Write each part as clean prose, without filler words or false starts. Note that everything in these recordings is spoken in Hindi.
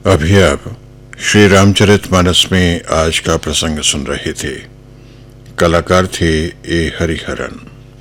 अभी आप श्री रामचरितमानस में आज का प्रसंग सुन रहे थे। कलाकार थे ए हरिहरन।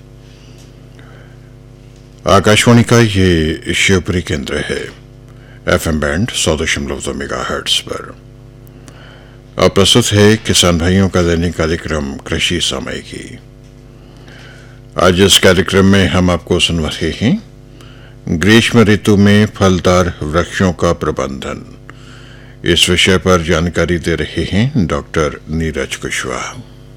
आकाशवाणी का ये शिवपुरी केंद्र है, एफएम बैंड 100.2 मेगाहर्ट्ज पर। अब प्रस्तुत है किसान भाइयों का दैनिक कार्यक्रम कृषि समय की। आज इस कार्यक्रम में हम आपको सुनवा रहे हैं ग्रीष्म ऋतु में फलदार वृक्षों का प्रबंधन। इस विषय पर जानकारी दे रहे हैं डॉक्टर नीरज कुशवाहा।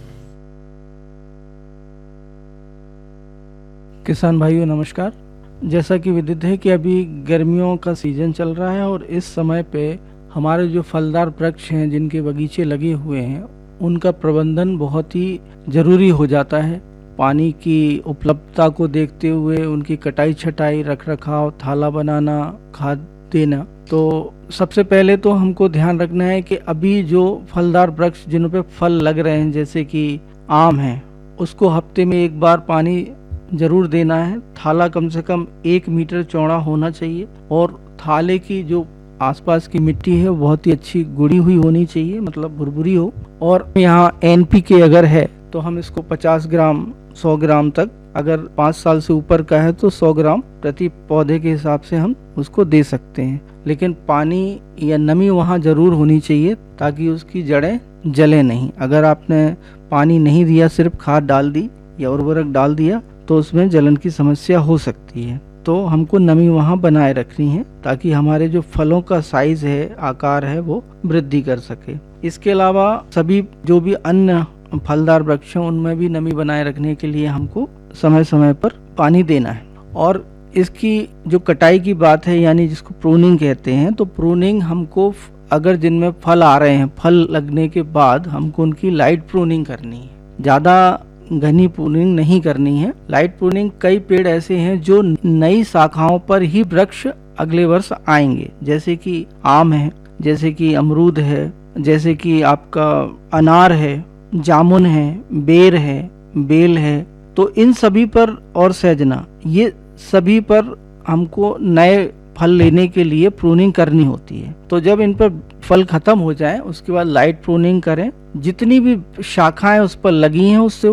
किसान भाइयों नमस्कार। जैसा कि विदित है कि अभी गर्मियों का सीजन चल रहा है और इस समय पे हमारे जो फलदार वृक्ष हैं, जिनके बगीचे लगे हुए हैं, उनका प्रबंधन बहुत ही जरूरी हो जाता है। पानी की उपलब्धता को देखते हुए उनकी कटाई छटाई, रख रखाव, थाला बनाना, खाद देना। तो सबसे पहले तो हमको ध्यान रखना है कि अभी जो फलदार वृक्ष जिन पे फल लग रहे हैं, जैसे कि आम है, उसको हफ्ते में एक बार पानी जरूर देना है। थाला कम से कम 1 मीटर चौड़ा होना चाहिए और थाले की जो आसपास की मिट्टी है वो बहुत ही अच्छी गुड़ी हुई होनी चाहिए, मतलब भुरभुरी हो। और यहाँ NPK अगर है तो हम इसको 50 ग्राम 100 ग्राम तक, अगर 5 साल से ऊपर का है तो 100 ग्राम प्रति पौधे के हिसाब से हम उसको दे सकते हैं। लेकिन पानी या नमी वहाँ जरूर होनी चाहिए ताकि उसकी जड़ें जले नहीं। अगर आपने पानी नहीं दिया, सिर्फ खाद डाल दी या उर्वरक डाल दिया, तो उसमें जलन की समस्या हो सकती है। तो हमको नमी वहाँ बनाए रखनी है ताकि हमारे जो फलों का साइज है, आकार है, वो वृद्धि कर सके। इसके अलावा सभी जो भी अन्य फलदार वृक्ष हैं उनमें भी नमी बनाए रखने के लिए हमको समय समय पर पानी देना है। और इसकी जो कटाई की बात है, यानी जिसको प्रूनिंग कहते हैं, तो प्रूनिंग हमको अगर जिनमें फल आ रहे हैं, फल लगने के बाद हमको उनकी लाइट प्रूनिंग करनी है। ज़्यादा घनी प्रूनिंग नहीं करनी है। लाइट प्रूनिंग, कई पेड़ ऐसे हैं जो नई शाखाओं पर ही वृक्ष अगले वर्ष आएंगे, जैसे कि आम है, जैसे कि अमरूद है, जैसे कि आपका अनार है, जामुन है, बेर है, बेल है। तो इन सभी पर, और सैजना, ये सभी पर हमको नए फल लेने के लिए प्रूनिंग करनी होती है। तो जब इन पर फल खत्म हो जाए उसके बाद लाइट प्रूनिंग करें। जितनी भी शाखाएं उस पर लगी हैं उससे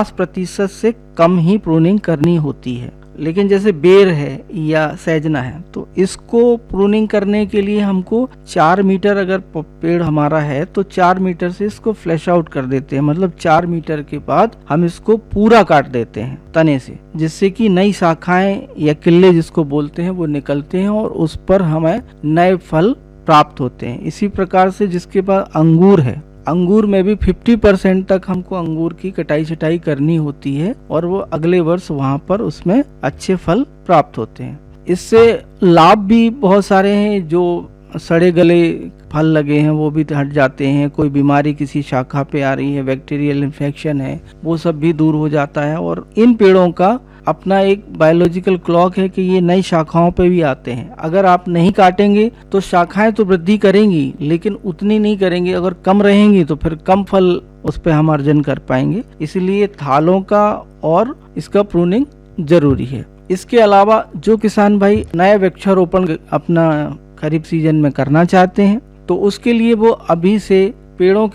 50% से कम ही प्रूनिंग करनी होती है। लेकिन जैसे बेर है या सैजना है, तो इसको प्रूनिंग करने के लिए हमको 4 मीटर, अगर पेड़ हमारा है तो 4 मीटर से इसको फ्लैश आउट कर देते हैं। मतलब 4 मीटर के बाद हम इसको पूरा काट देते हैं तने से, जिससे कि नई शाखाएं या किल्ले जिसको बोलते हैं वो निकलते हैं और उस पर हमें नए फल प्राप्त होते हैं। इसी प्रकार से जिसके पास अंगूर है, अंगूर में भी 50% तक हमको अंगूर की कटाई छटाई करनी होती है और वो अगले वर्ष वहाँ पर उसमें अच्छे फल प्राप्त होते हैं। इससे लाभ भी बहुत सारे हैं। जो सड़े गले फल लगे हैं वो भी हट जाते हैं। कोई बीमारी किसी शाखा पे आ रही है, बैक्टीरियल इन्फेक्शन है, वो सब भी दूर हो जाता है। और इन पेड़ों का अपना एक बायोलॉजिकल क्लॉक है कि ये नई शाखाओं पे भी आते हैं। अगर आप नहीं काटेंगे तो शाखाएं तो वृद्धि करेंगी लेकिन उतनी नहीं करेंगी। अगर कम रहेंगी तो फिर कम फल उस पे हम अर्जन कर पाएंगे। इसलिए थालों का और इसका प्रूनिंग जरूरी है। इसके अलावा जो किसान भाई नया वृक्षारोपण अपना खरीफ सीजन में करना चाहते हैं तो उसके लिए वो अभी से पेड़ों